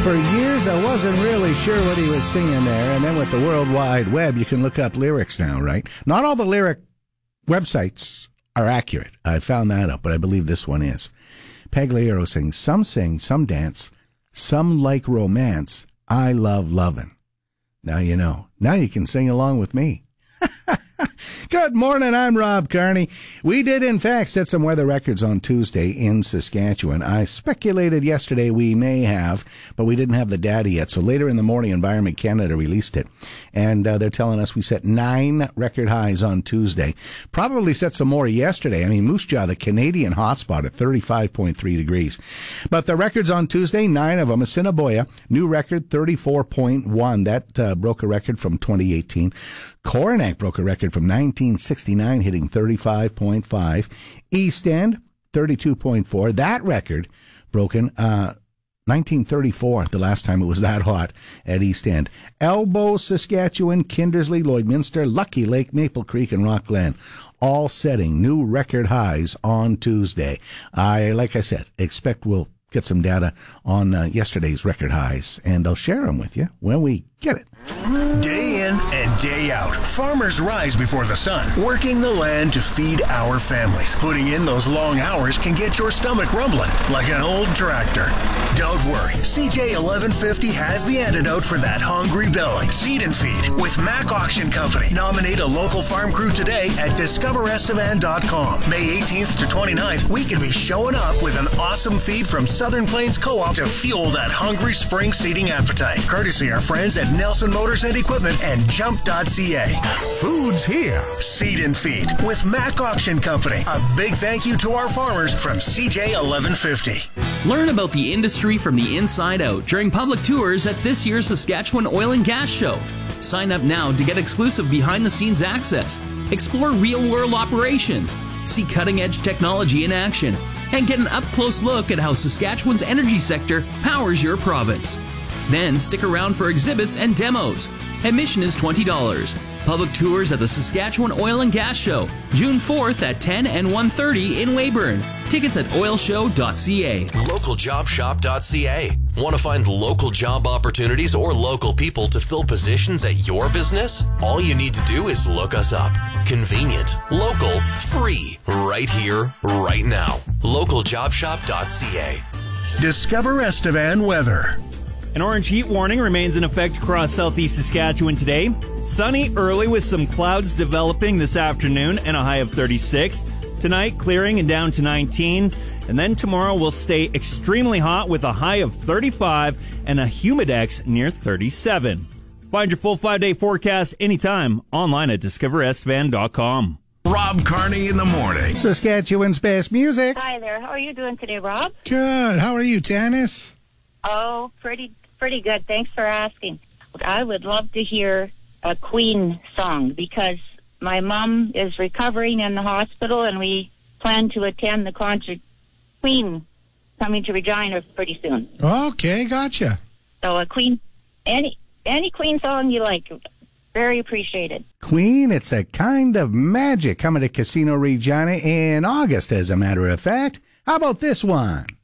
For years, I wasn't really sure what he was singing there. And then with the World Wide Web, you can look up lyrics now, right? Not all the lyric websites are accurate. I found that out, but I believe this one is. Pagliaro sings, some dance, some like romance. I love lovin'. Now you know. Now you can sing along with me. Good morning, I'm Rob Carney. We did, in fact, set some weather records on Tuesday in Saskatchewan. I speculated yesterday we may have, but we didn't have the data yet. So later in the morning, Environment Canada released it. And they're telling us we set 9 record highs on Tuesday. Probably set some more yesterday. I mean, Moose Jaw, the Canadian hotspot at 35.3 degrees. But the records on Tuesday, 9 of them. Assiniboia, new record, 34.1. That broke a record from 2018. Coronach broke a record from 1969, hitting 35.5. East End, 32.4. That record broken 1934, the last time it was that hot at East End. Elbow, Saskatchewan, Kindersley, Lloydminster, Lucky Lake, Maple Creek, and Rock Glen, all setting new record highs on Tuesday. Like I said, expect we'll get some data on yesterday's record highs, and I'll share them with you when we get it. Day in and day out, farmers rise before the sun, working the land to feed our families. Putting in those long hours can get your stomach rumbling like an old tractor. Don't worry, CJ 1150 has the antidote for that hungry belly. Seed and Feed with Mac Auction Company. Nominate a local farm crew today at discoverestevan.com. May 18th to 29th, we could be showing up with an awesome feed from Southern Plains Co-op to fuel that hungry spring seeding appetite. Courtesy our friends at Nelson Motors and Equipment and Jump.ca. Food's here. Seed and Feed with Mac Auction Company. A big thank you to our farmers from CJ 1150. Learn about the industry from the inside out during public tours at this year's Saskatchewan Oil and Gas Show. Sign up now to get exclusive behind-the-scenes access, explore real-world operations, see cutting-edge technology in action, and get an up-close look at how Saskatchewan's energy sector powers your province. Then stick around for exhibits and demos. Admission is $20. Public tours at the Saskatchewan Oil and Gas Show, June 4th at 10 and 1:30 in Weyburn. Tickets at oilshow.ca. Localjobshop.ca. Want to find local job opportunities or local people to fill positions at your business? All you need to do is look us up. Convenient, local, free, right here, right now. Localjobshop.ca. Discover Estevan weather. An orange heat warning remains in effect across southeast Saskatchewan today. Sunny early with some clouds developing this afternoon and a high of 36. Tonight, clearing and down to 19. And then tomorrow will stay extremely hot with a high of 35 and a humidex near 37. Find your full 5-day forecast anytime online at discoverestevan.com. Rob Carney in the morning. Saskatchewan's best music. Hi there. How are you doing today, Rob? Good. How are you, Tanis? Oh, pretty good. Thanks for asking. I would love to hear a Queen song because my mom is recovering in the hospital and we plan to attend the concert. Queen coming to Regina pretty soon. Okay, gotcha. So a Queen, any Queen song you like, very appreciated. Queen, It's a Kind of Magic, coming to Casino Regina in August, as a matter of fact. How about this one?